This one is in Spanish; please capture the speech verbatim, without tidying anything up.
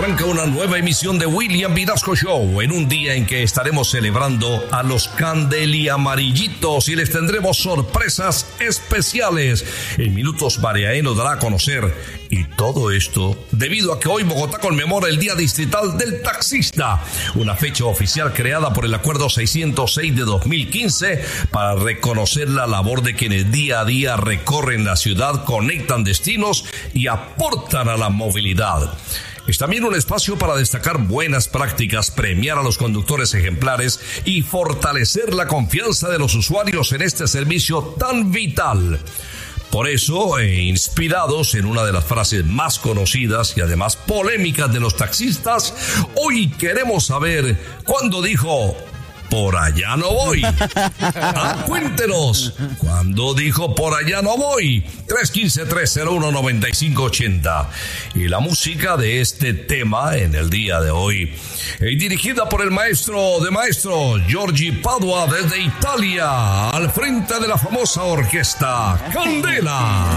arranca una nueva emisión de William Vinasco Show, en un día en que estaremos celebrando a los Candeliamarillitos y les tendremos sorpresas especiales. En minutos Mariaé nos dará a conocer, y todo esto debido a que hoy Bogotá conmemora el Día Distrital del Taxista, una fecha oficial creada por el Acuerdo seiscientos seis de dos mil quince para reconocer la labor de quienes día a día recorren la ciudad, conectan destinos y aportan a la movilidad. Es también un espacio para destacar buenas prácticas, premiar a los conductores ejemplares y fortalecer la confianza de los usuarios en este servicio tan vital. Por eso, eh, inspirados en una de las frases más conocidas y además polémicas de los taxistas, hoy queremos saber cuándo dijo: por allá no voy. Ah, cuéntenos, ¿cuándo dijo por allá no voy? tres uno cinco, tres cero uno, nueve cinco ocho cero. Y la música de este tema en el día de hoy, eh, dirigida por el maestro de maestros, Giorgi Padua, desde Italia, al frente de la famosa orquesta Candela.